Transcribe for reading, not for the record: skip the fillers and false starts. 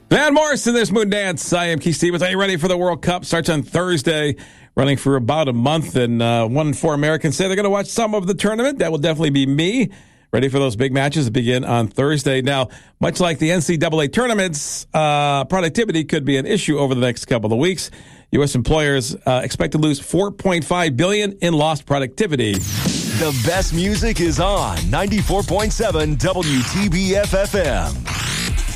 Van Morrison, this Moon Dance. I am Keith Stevens. Are you ready for the World Cup? Starts on Thursday, running for about a month. And 1 in 4 Americans say they're going to watch some of the tournament. That will definitely be me. Ready for those big matches to begin on Thursday. Now, much like the NCAA tournaments, productivity could be an issue over the next couple of weeks. U.S. employers expect to lose $4.5 billion in lost productivity. The best music is on 94.7 WTBF FM.